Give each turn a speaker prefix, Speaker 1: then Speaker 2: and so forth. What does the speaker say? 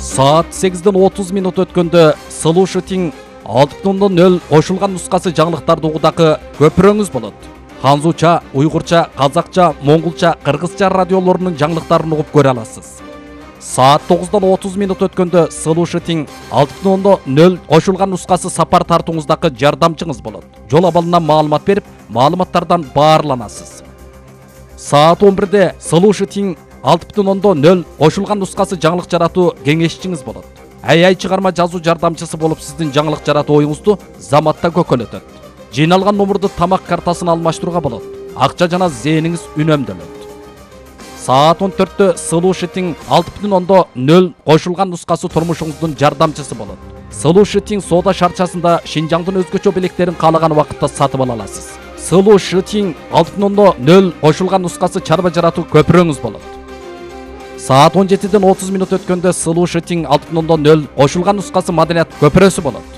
Speaker 1: Saat 8-ден 30 минут өткөндө Слушатиң 6.0 кошулган нускасы жаңылыктарды угудагы көпүрөңүз болот. Ханзуча, уйгурча, казакча, моңголча, кыргызча радиолорунун жаңылыктарын угуп көрө аласыз. Saat 9-дан 30 минут өткөндө Слушатиң 6.0 кошулган нускасы сапар тартууңуздагы жардамчыңыз болот. Жол абалынан маалымат берип, маалыматтардан баарланасыз. Saat 11-де Слушатиң 6.0 кошулган нускасы жаңылык жаратуу кеңешчиңиз болот. Ай чыгарма жазуу жардамчысы болуп сиздин жаңылык жаратуу оюңузду заматта көкөлөтөт. Жыйналган номурду тамак картасына алмаштырууга болот. Акча жана зээниңиз үнөмдөлөт. Saat 14-тө Слушатиң 6.0 кошулган нускасы турмушуңуздун жардамчысы болот. Слушатиң соода шарчасында Шинжаңдын өзгөчө белектерин каалаган убакытта сатып ала аласыз. Слушатиң 6.0 кошулган нускасы чарба жаратуу көпүрөңүз болот. Saat 17-ден 30 минут өткөндө Слушатиң 6.0 кошулган нускасы маданият көпүрөсү болот.